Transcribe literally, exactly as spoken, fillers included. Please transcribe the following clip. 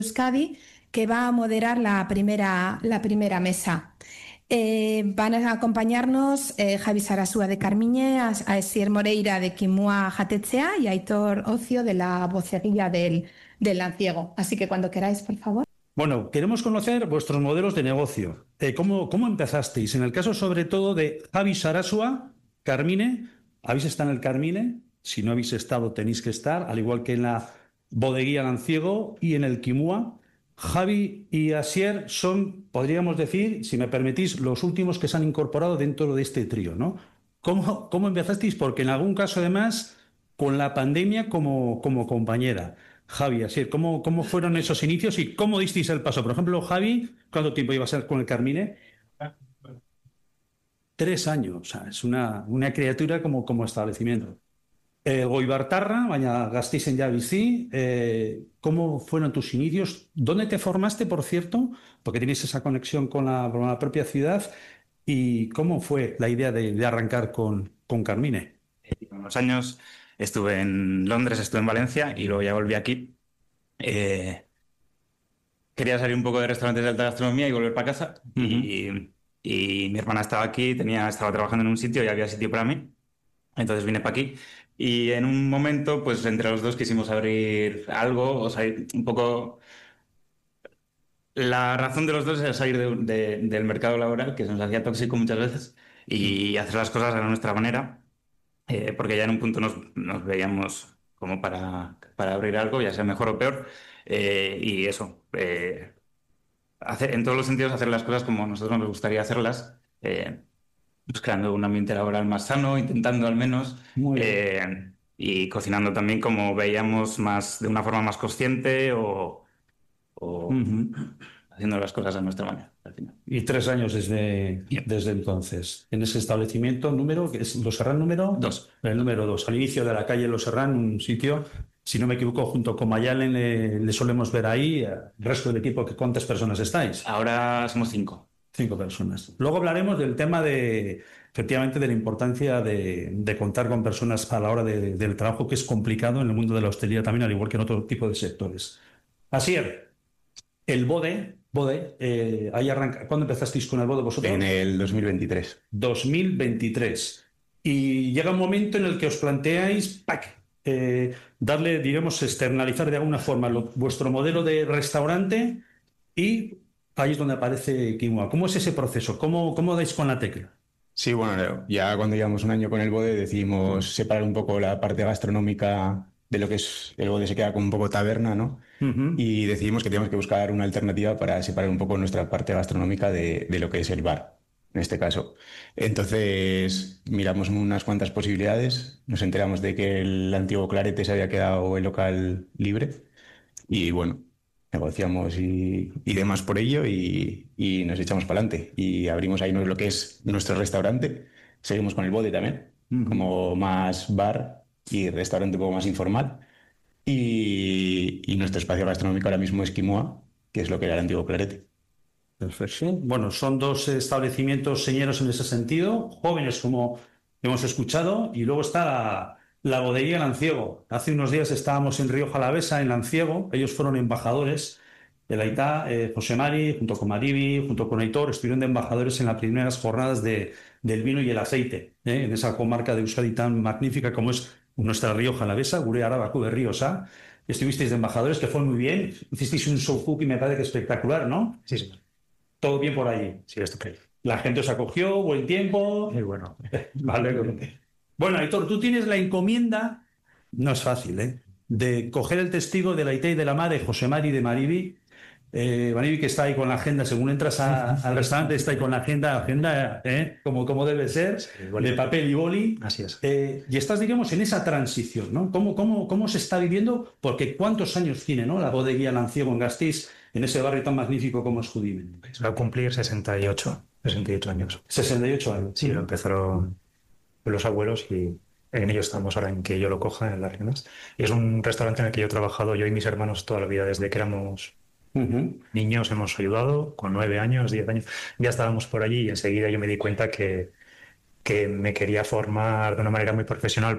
Euskadi, que va a moderar la primera, la primera mesa. Eh, van a acompañarnos eh, Javi Sarasúa de Carmiñe, Asier Moreira de Kimua Jatetzea y Aitor Ocio de la voceguía del, del Lanciego. Así que cuando queráis, por favor. Bueno, queremos conocer vuestros modelos de negocio. Eh, ¿cómo, ¿Cómo empezasteis? En el caso sobre todo de Javi Sarasúa, Carmine, ¿habéis estado en el Carmine? Si no habéis estado, tenéis que estar, al igual que en la bodeguía Lanciego y en el Kimua. Javi y Asier son, podríamos decir, si me permitís, los últimos que se han incorporado dentro de este trío, ¿no? ¿Cómo, cómo empezasteis? Porque en algún caso, además, con la pandemia como, como compañera. Javi, Asier, ¿cómo, ¿cómo fueron esos inicios y cómo disteis el paso? Por ejemplo, Javi, ¿cuánto tiempo ibas a ser con el Carmine? Tres años, o sea, es una, una criatura como, como establecimiento. Eh, Goibartarra, baina Gasteizen ya bizi, eh, ¿cómo fueron tus inicios? ¿Dónde te formaste, por cierto? Porque tienes esa conexión con la, con la propia ciudad. ¿Y cómo fue la idea de, de arrancar con, con Carmine? Unos años estuve en Londres, estuve en Valencia y luego ya volví aquí. Eh, quería salir un poco de restaurantes de alta gastronomía y volver para casa. Uh-huh. y, y mi hermana estaba aquí, tenía, estaba trabajando en un sitio y había sitio para mí. Entonces vine para aquí y en un momento, pues entre los dos quisimos abrir algo, o sea, un poco... La razón de los dos era salir de, de, del mercado laboral, que se nos hacía tóxico muchas veces, y hacer las cosas a nuestra manera, eh, porque ya en un punto nos, nos veíamos como para, para abrir algo, ya sea mejor o peor, eh, y eso, eh, hacer, en todos los sentidos hacer las cosas como a nosotros nos gustaría hacerlas, eh, buscando un ambiente laboral más sano, intentando al menos, eh, y cocinando también como veíamos más de una forma más consciente o, o uh-huh. haciendo las cosas a nuestra manera al final. Y tres años desde, yeah. desde entonces. En ese establecimiento, número, que es Los Serrán número dos. El número dos, al inicio de la calle Los Serrán, un sitio, si no me equivoco, junto con Mayalen, eh, le solemos ver ahí. El resto del equipo, ¿cuántas personas estáis? Ahora somos cinco. Cinco personas. Luego hablaremos del tema de, efectivamente, de la importancia de, de contar con personas a la hora de, del trabajo, que es complicado en el mundo de la hostelería también, al igual que en otro tipo de sectores. Asier, el Bode, Bode eh, ahí arranca. ¿Cuándo empezasteis con el Bode vosotros? En el dos mil veintitrés. dos mil veintitrés. Y llega un momento en el que os planteáis, ¡pac! Eh, darle, digamos, externalizar de alguna forma lo, vuestro modelo de restaurante y... Ahí es donde aparece Kimua. ¿Cómo es ese proceso? ¿Cómo, cómo dais con la tecla? Sí, bueno, ya cuando llevamos un año con el Bode decidimos separar un poco la parte gastronómica de lo que es el Bode, se queda como un poco taberna, ¿no? Uh-huh. Y decidimos que teníamos que buscar una alternativa para separar un poco nuestra parte gastronómica de, de lo que es el bar, en este caso. Entonces miramos unas cuantas posibilidades, nos enteramos de que el antiguo Clarete se había quedado el local libre y bueno, negociamos y, y demás por ello y, y nos echamos para adelante y abrimos ahí lo que es nuestro restaurante. Seguimos con el Bode también, uh-huh. como más bar y restaurante un poco más informal. Y, y nuestro espacio gastronómico ahora mismo es Kimua, que es lo que era el antiguo Clarete. Perfecto. Bueno, son dos establecimientos señeros en ese sentido, jóvenes como hemos escuchado, y luego está la... La bodeguía Lanciego. Hace unos días estábamos en Rioja Alavesa, en Lanciego. Ellos fueron embajadores de la I T A, eh, José Mari, junto con Maribi, junto con Aitor, estuvieron de embajadores en las primeras jornadas de, del vino y el aceite, eh, en esa comarca de Euskadi tan magnífica como es nuestra Rioja Alavesa, Gure Arabaku de Ríosa. Estuvisteis de embajadores, que fue muy bien. Hicisteis un show cook y me parece que espectacular, ¿no? Sí, sí. Todo bien por ahí. Sí, estupendo. La gente os acogió, buen tiempo. Muy bueno. Vale. Bueno, Aitor, tú tienes la encomienda, no es fácil, ¿eh?, de coger el testigo de la I T A y de la MA de José Mari y de Maribi. Eh, Maribi, que está ahí con la agenda, según entras a, al restaurante, está ahí con la agenda, agenda ¿eh? como, como debe ser, sí, de papel y boli. Así es. Eh, y estás, digamos, en esa transición, ¿no? ¿Cómo, cómo, ¿Cómo se está viviendo? Porque ¿cuántos años tiene, ¿no?, la bodeguía Lanciego en Gasteiz, en ese barrio tan magnífico como es Judimen? Va a cumplir sesenta y ocho años. sesenta y ocho años. Sí, lo empezaron los abuelos y en ello estamos ahora, en que yo lo coja en las riendas. Y es un restaurante en el que yo he trabajado, yo y mis hermanos, toda la vida, desde que éramos uh-huh. niños hemos ayudado, con nueve años, diez años, ya estábamos por allí y enseguida yo me di cuenta que, que me quería formar de una manera muy profesional